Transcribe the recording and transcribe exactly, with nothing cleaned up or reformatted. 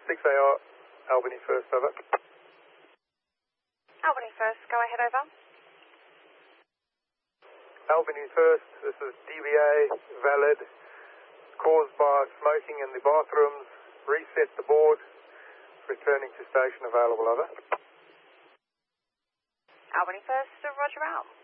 six A R, Albany First, over. Albany First, go ahead, over. Albany First, this is D V A, valid, caused by smoking in the bathrooms, reset the board, returning to station available, over. Albany First, Roger out.